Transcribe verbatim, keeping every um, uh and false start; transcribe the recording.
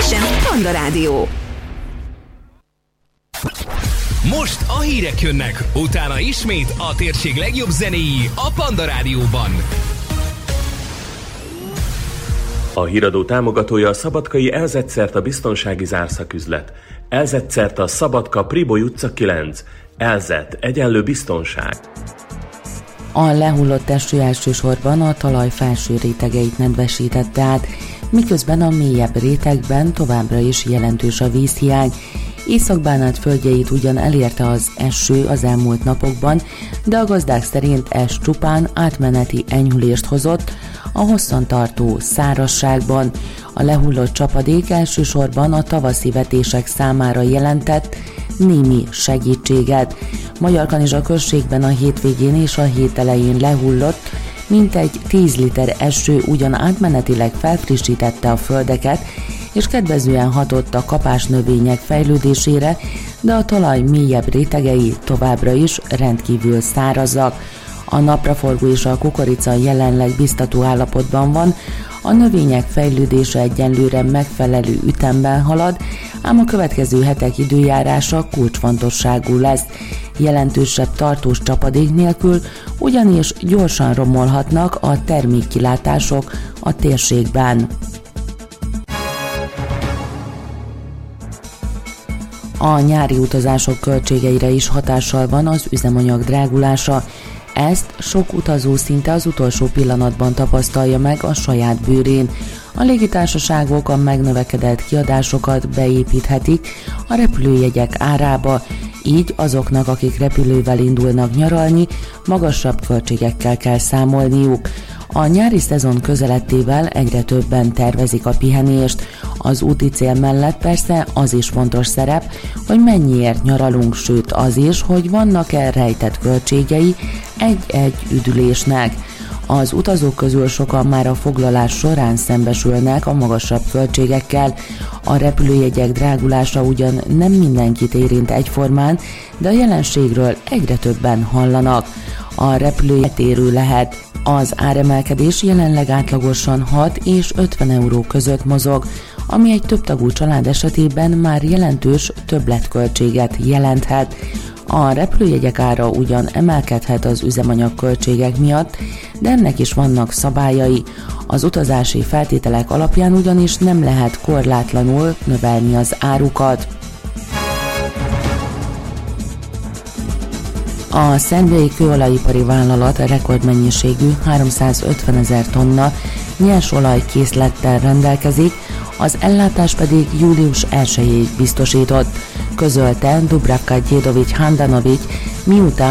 Keressen Panda Rádió. Most a hírek jönnek, utána ismét a térség legjobb zenéi a Panda Rádióban. A híradó támogatója a szabadkai Elzett a biztonsági zárszaküzlet. Elzett a Szabadka Priboly utca kilenc. Elzett egyenlő biztonság. A lehullott eső elsősorban a talaj felső rétegeit nedvesítette át, miközben a mélyebb rétegben továbbra is jelentős a vízhiány. Észak-Bánát földjeit ugyan elérte az eső az elmúlt napokban, de a gazdák szerint ez csupán átmeneti enyhülést hozott a hosszantartó szárazságban. A lehullott csapadék elsősorban a tavaszi vetések számára jelentett némi segítséget. Magyarkanizsa községben a hétvégén és a hét elején lehullott mintegy tíz liter eső ugyan átmenetileg felfrissítette a földeket, és kedvezően hatott a kapásnövények fejlődésére, de a talaj mélyebb rétegei továbbra is rendkívül szárazak. A napraforgó és a kukorica jelenleg biztató állapotban van, a növények fejlődése egyenlőre megfelelő ütemben halad, ám a következő hetek időjárása kulcsfontosságú lesz. Jelentősebb tartós csapadék nélkül ugyanis gyorsan romolhatnak a termékkilátások a térségben. A nyári utazások költségeire is hatással van az üzemanyag drágulása. Ezt sok utazó szinte az utolsó pillanatban tapasztalja meg a saját bőrén. A légitársaságok a megnövekedett kiadásokat beépíthetik a repülőjegyek árába, így azoknak, akik repülővel indulnak nyaralni, magasabb költségekkel kell számolniuk. A nyári szezon közelettével egyre többen tervezik a pihenést. Az úti cél mellett persze az is fontos szerep, hogy mennyiért nyaralunk, sőt az is, hogy vannak-e rejtett költségei egy-egy üdülésnek. Az utazók közül sokan már a foglalás során szembesülnek a magasabb költségekkel. A repülőjegyek drágulása ugyan nem mindenkit érint egyformán, de a jelenségről egyre többen hallanak. A repülőjegy térő lehet. Az áremelkedés jelenleg átlagosan hat és ötven euró között mozog, ami egy többtagú család esetében már jelentős többletköltséget jelenthet. A repülőjegyek ára ugyan emelkedhet az üzemanyag költségek miatt, de ennek is vannak szabályai. Az utazási feltételek alapján ugyanis nem lehet korlátlanul növelni az árukat. A Szentvei Kőolajipari Vállalat rekordmennyiségű háromszázötvenezer tonna nyersolaj készlettel rendelkezik, az ellátás pedig július elsejéig biztosított, közölte Dubravka Djedovic Handanovic, miután